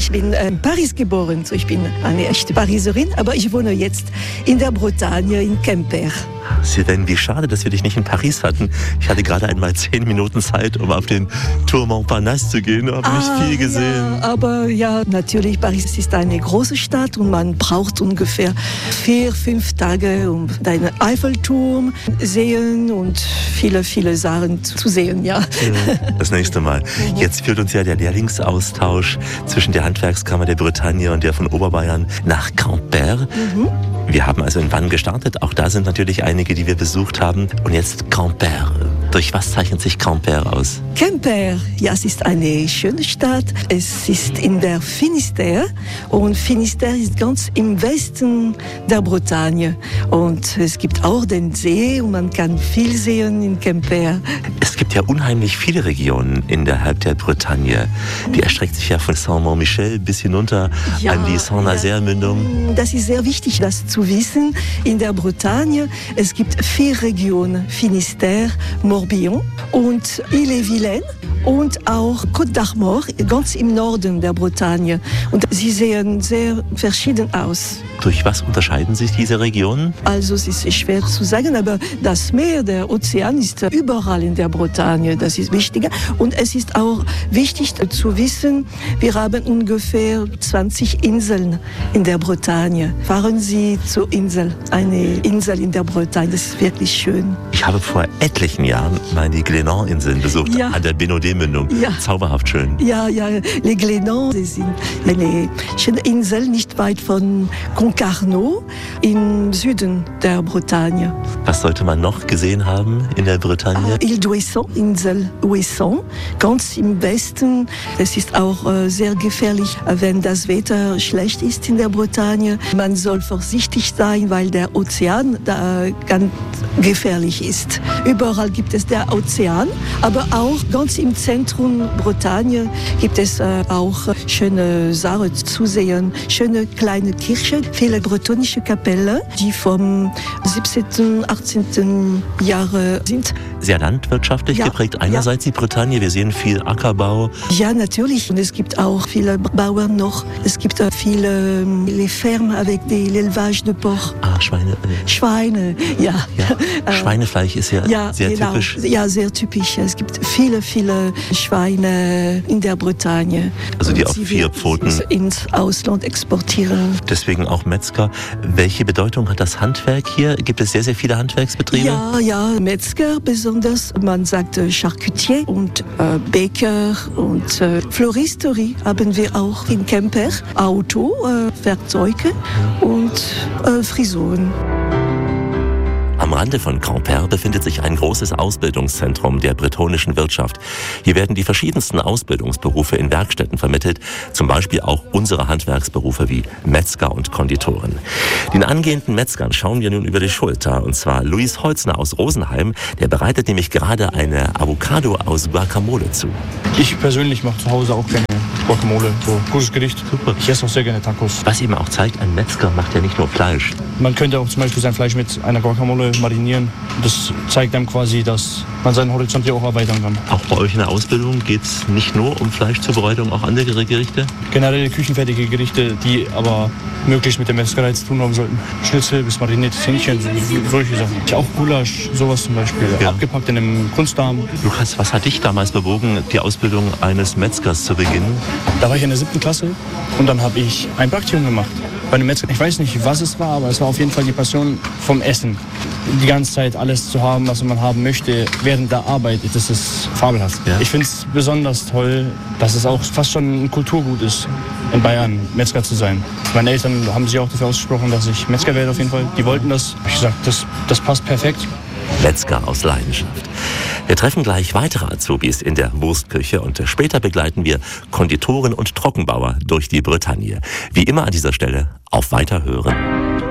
ich bin in Paris geboren, so ich bin eine echte Pariserin, aber ich wohne jetzt in der Bretagne, in Quimper. Sylvain, wie schade, dass wir dich nicht in Paris hatten. Ich hatte gerade einmal 10 Minuten Zeit, um auf den Tour Montparnasse zu gehen, habe nicht viel gesehen. Ja, aber ja, natürlich, Paris ist eine große Stadt und man braucht ungefähr 4-5 Tage, um den Eiffelturm sehen und viele Sachen zu sehen, ja. Das nächste Mal. Jetzt führt uns ja der Lehrlingsaustausch zwischen der Handwerkskammer der Bretagne und der von Oberbayern nach Quimper. Wir haben also in Vannes gestartet. Auch da sind natürlich einige, die wir besucht haben. Und jetzt Quimper. Durch was zeichnet sich Quimper aus? Quimper, ja, es ist eine schöne Stadt. Es ist in der Finistère und Finistère ist ganz im Westen der Bretagne. Und es gibt auch den See und man kann viel sehen in Quimper. Es gibt ja unheimlich viele Regionen innerhalb der Bretagne. Die erstreckt sich ja von Saint-Mont-Michel bis hinunter an die Saint-Nazaire-Mündung. Das ist sehr wichtig, das zu wissen. In der Bretagne, es gibt 4 Regionen. Finistère, Morbihan und Ille-et-Vilaine und auch Côte d'Armor, ganz im Norden der Bretagne. Und sie sehen sehr verschieden aus. Durch was unterscheiden sich diese Regionen? Also es ist schwer zu sagen, aber das Meer, der Ozean ist überall in der Bretagne, das ist wichtiger. Und es ist auch wichtig zu wissen, wir haben ungefähr 20 Inseln in der Bretagne. Fahren Sie zur Insel, eine Insel in der Bretagne, das ist wirklich schön. Ich habe vor etlichen Jahren mal die Glénan-Inseln besucht, an der Bénodet-Mündung. Ja. Zauberhaft schön. Ja, les Glénan, das sind eine schöne Insel, nicht weit von Concarneau im Süden der Bretagne. Was sollte man noch gesehen haben in der Bretagne? Île d'Ouessant, Insel Ouessant, ganz im Westen. Es ist auch sehr gefährlich, wenn das Wetter schlecht ist in der Bretagne. Man soll vorsichtig sein, weil der Ozean da ganz gefährlich ist. Überall gibt es der Ozean, aber auch ganz im Zentrum Bretagne gibt es auch schöne Sachen zu sehen. Schöne kleine Kirchen, viele bretonische Kapellen, die vom 17., 18. Jahre sind. Sehr landwirtschaftlich geprägt. Einerseits die Bretagne, wir sehen viel Ackerbau. Ja, natürlich. Und es gibt auch viele Bauern noch. Es gibt viele les fermes avec l'élevage de porc. Schweine. Schweine, ja. Schweinefleisch ist ja sehr typisch. Ja, sehr typisch. Es gibt viele Schweine in der Bretagne. Also die auf 4 Pfoten ins Ausland exportieren. Deswegen auch Metzger. Welche Bedeutung hat das Handwerk hier? Gibt es sehr, sehr viele Handwerksbetriebe? Ja, Metzger besonders. Man sagt Charcutier und Bäcker und Floristerie haben wir auch in Quimper. Auto, Werkzeuge und Frisuren. Am Rande von Quimper befindet sich ein großes Ausbildungszentrum der bretonischen Wirtschaft. Hier werden die verschiedensten Ausbildungsberufe in Werkstätten vermittelt, zum Beispiel auch unsere Handwerksberufe wie Metzger und Konditoren. Den angehenden Metzgern schauen wir nun über die Schulter, und zwar Luis Holzner aus Rosenheim, der bereitet nämlich gerade eine Avocado aus Guacamole zu. Ich persönlich mache zu Hause auch gerne Guacamole, so gutes Gericht. Super. Ich esse auch sehr gerne Tacos. Was eben auch zeigt, ein Metzger macht ja nicht nur Fleisch. Man könnte auch zum Beispiel sein Fleisch mit einer Guacamole marinieren. Das zeigt einem quasi, dass man seinen Horizont hier auch erweitern kann. Auch bei euch in der Ausbildung geht es nicht nur um Fleischzubereitung, auch andere Gerichte? Generell küchenfertige Gerichte, die aber möglichst mit der Metzgerei zu tun haben sollten. Schnitzel bis mariniertes Hähnchen, solche Sachen. Auch Gulasch, sowas zum Beispiel. Abgepackt in einem Kunstdarm. Lukas, was hat dich damals bewogen, die Ausbildung eines Metzgers zu beginnen? Da war ich in der 7. Klasse und dann habe ich ein Praktikum gemacht bei einem Metzger. Ich weiß nicht, was es war, aber es war auf jeden Fall die Passion vom Essen. Die ganze Zeit alles zu haben, was man haben möchte, während der Arbeit, das ist fabelhaft. Ja. Ich finde es besonders toll, dass es auch fast schon ein Kulturgut ist, in Bayern Metzger zu sein. Meine Eltern haben sich auch dafür ausgesprochen, dass ich Metzger werde auf jeden Fall. Die wollten das. Ich habe gesagt, das passt perfekt. Metzger aus Leidenschaft. Wir treffen gleich weitere Azubis in der Wurstküche und später begleiten wir Konditoren und Trockenbauer durch die Bretagne. Wie immer an dieser Stelle auf Weiterhören.